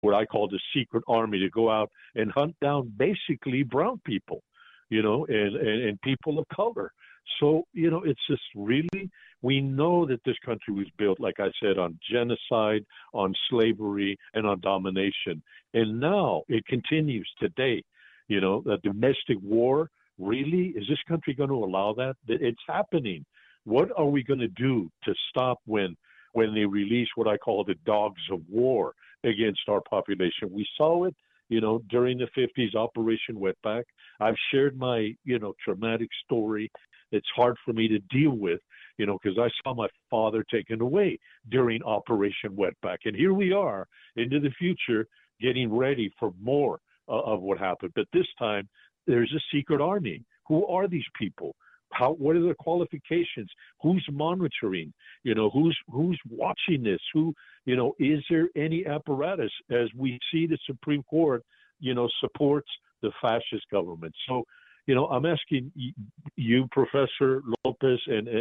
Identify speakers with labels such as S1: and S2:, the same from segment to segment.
S1: what I call the secret army to go out and hunt down basically brown people, and people of color. So, it's just really, we know that this country was built, like I said, on genocide, on slavery, and on domination. And now it continues today. The domestic war, really, is this country going to allow that? It's happening. What are we going to do to stop when they release what I call the dogs of war against our population? We saw it, during the 50s, Operation Wetback. I've shared my, traumatic story. It's hard for me to deal with, because I saw my father taken away during Operation Wetback. And here we are into the future getting ready for more of what happened. But this time, there's a secret army. Who are these people? What are the qualifications? Who's monitoring? Who's watching this? Is there any apparatus, as we see the Supreme Court, supports the fascist government? So, I'm asking you, Professor Lopez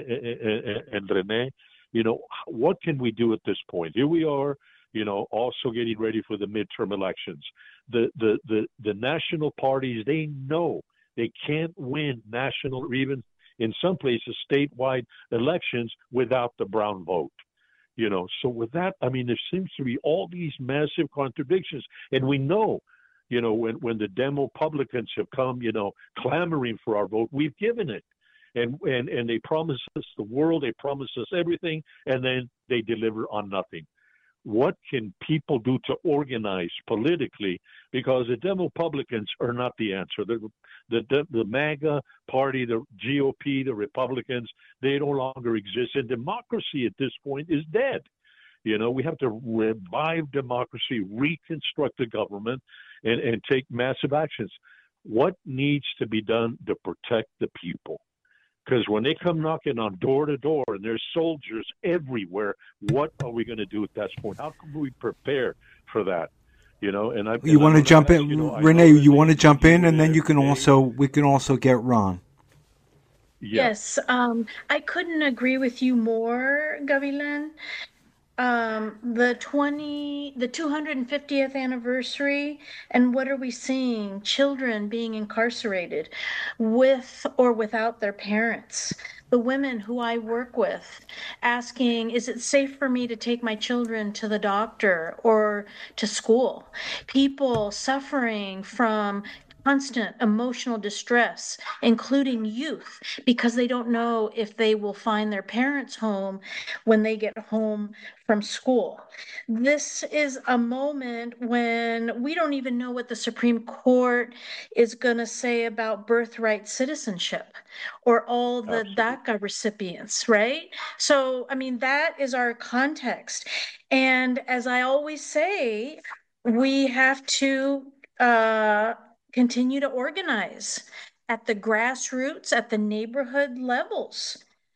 S1: and Rene, what can we do at this point? Here we are, also getting ready for the midterm elections. The national parties, they know they can't win national or even in some places statewide elections without the brown vote. So with that, I mean, there seems to be all these massive contradictions, and we know, when the Demo publicans have come, clamoring for our vote, we've given it, and they promise us the world, they promise us everything, and then they deliver on nothing. What can people do to organize politically? Because the Demopublicans are not the answer. The MAGA party, the GOP, the Republicans, they no longer exist. And democracy at this point is dead. We have to revive democracy, reconstruct the government, and take massive actions. What needs to be done to protect the people? Because when they come knocking on door to door and there's soldiers everywhere, what are we going to do at that point? How can we prepare for that?
S2: You want to jump in, Renee? You want to jump in, and then we can also get Ron.
S1: Yeah.
S3: Yes, I couldn't agree with you more, Gavilan. The 250th anniversary, and what are we seeing? Children being incarcerated with or without their parents. The women who I work with asking, is it safe for me to take my children to the doctor or to school? People suffering from constant emotional distress, including youth, because they don't know if they will find their parents home when they get home from school. This is a moment when we don't even know what the Supreme Court is going to say about birthright citizenship or all the
S1: Absolutely.
S3: DACA recipients, right? So, I mean, that is our context. And as I always say, we have to continue to organize at the grassroots, at the neighborhood levels.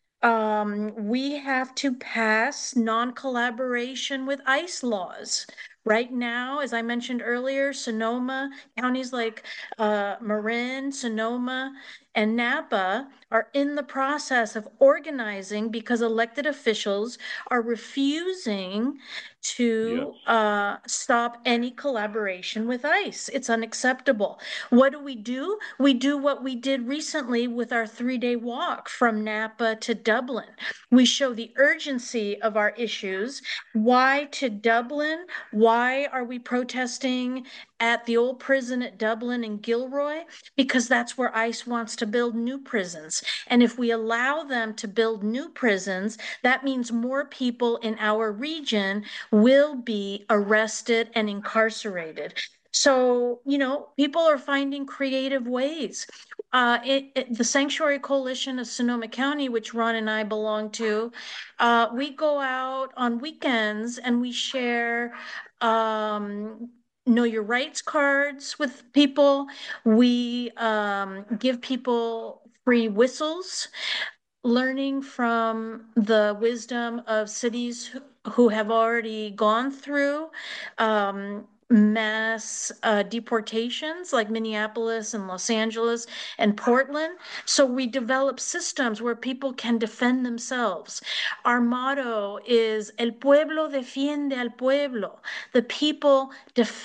S3: We have to pass non-collaboration with ICE laws. Right now, as I mentioned earlier, Sonoma, counties like Marin, Sonoma, and Napa are in the process of organizing because elected officials are refusing
S1: Yes.
S3: to stop any collaboration with ICE. It's unacceptable. What do? We do what we did recently with our 3-day walk from Napa to Dublin. We show the urgency of our issues. Why to Dublin? Why are we protesting at the old prison at Dublin and Gilroy? Because that's where ICE wants to build new prisons. And if we allow them to build new prisons, that means more people in our region will be arrested and incarcerated. So, people are finding creative ways. The Sanctuary Coalition of Sonoma County, which Ron and I belong to, we go out on weekends and we share know your rights cards with people. We give people free whistles, learning from the wisdom of cities who have already gone through mass deportations like Minneapolis and Los Angeles and Portland. So we develop systems where people can defend themselves. Our motto is El pueblo defiende al pueblo. The people defend